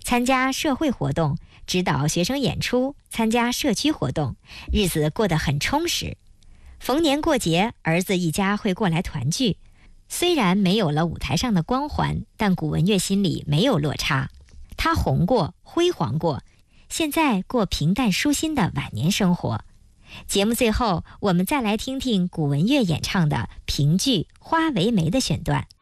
参加社会活动，指导学生演出，参加社区活动，日子过得很充实。逢年过节，儿子一家会过来团聚。虽然没有了舞台上的光环，但古文月心里没有落差。他红过，辉煌过，现在过平淡舒心的晚年生活。节目最后，我们再来听听古文月演唱的评剧《花为媒》的选段。